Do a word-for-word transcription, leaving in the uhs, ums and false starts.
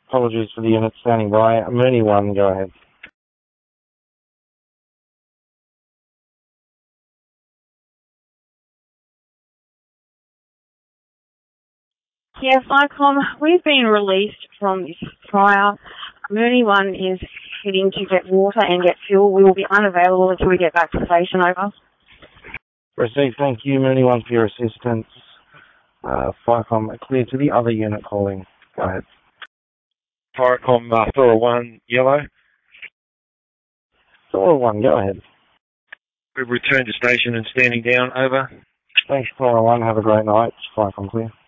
Apologies for the unit standing by. Mooney one, go ahead. Yeah, FICOM, we've been released from this fire. Mooney one is heading to get water and get fuel. We will be unavailable until we get back to the station, over. Received, thank you, Mooney one, for your assistance. Uh, FICOM, clear to the other unit calling. Go ahead. FICOM, uh, Thora one, yellow. Thora one, go ahead. We've returned to station and standing down, over. Thanks, Thora one, have a great night. FICOM clear.